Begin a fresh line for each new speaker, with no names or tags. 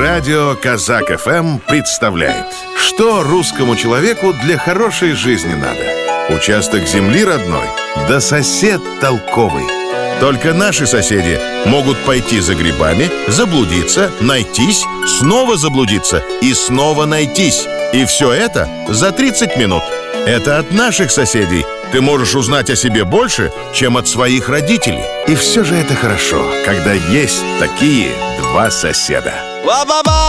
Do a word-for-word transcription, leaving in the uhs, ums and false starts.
Радио Казак эф эм представляет, что русскому человеку для хорошей жизни надо. Участок земли родной, да сосед толковый. Только наши соседи могут пойти за грибами, заблудиться, найтись, снова заблудиться и снова найтись. И все это за тридцать минут. Это от наших соседей ты можешь узнать о себе больше, чем от своих родителей. И все же это хорошо, когда есть такие два соседа.